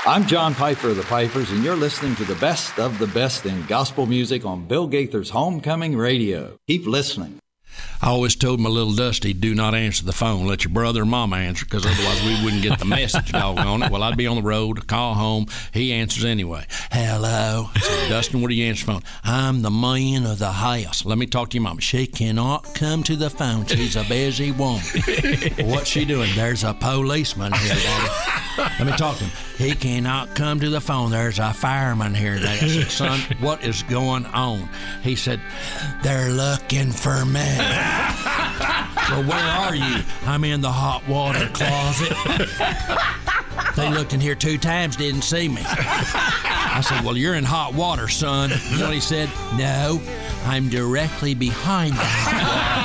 I'm John Piper of the Pipers, and you're listening to the best of the best in gospel music on Bill Gaither's Homecoming Radio. Keep listening. I always told my little Dusty, do not answer the phone. Let your brother or mama answer, because otherwise we wouldn't get the message, doggone it. Well, I'd be on the road, call home. He answers anyway. Hello. I said, Dustin, what do you answer the phone? I'm the man of the house. Let me talk to your mama. She cannot come to the phone. She's a busy woman. What's she doing? There's a policeman here, Daddy. Let me talk to him. He cannot come to the phone. There's a fireman here, Daddy. I said, son, what is going on? He said, they're looking for me. Well, where are you? I'm in the hot water closet. They looked in here 2 times, didn't see me. I said, well, you're in hot water, son. You know what he said? No, I'm directly behind the hot water